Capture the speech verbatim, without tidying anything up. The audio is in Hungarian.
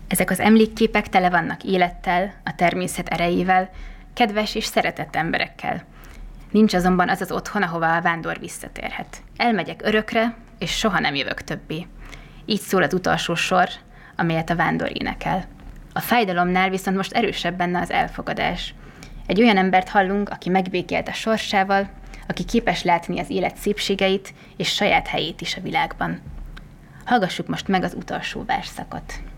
Ezek az emlékképek tele vannak élettel, a természet erejével, kedves és szeretett emberekkel. Nincs azonban az az otthon, ahova a vándor visszatérhet. Elmegyek örökre, és soha nem jövök többé. Így szól az utolsó sor, amelyet a vándor énekel. A fájdalomnál viszont most erősebb benne az elfogadás. Egy olyan embert hallunk, aki megbékélt a sorsával, aki képes látni az élet szépségeit és saját helyét is a világban. Hallgassuk most meg az utolsó versszakot.